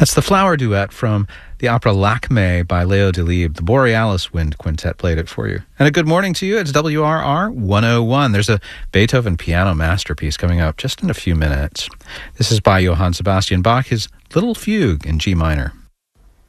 That's the Flower Duet from the opera Lakme by Leo Delibes. The Borealis Wind Quintet played it for you. And a good morning to you. It's WRR 101. There's a Beethoven piano masterpiece coming up just in a few minutes. This is by Johann Sebastian Bach, his Little Fugue in G minor.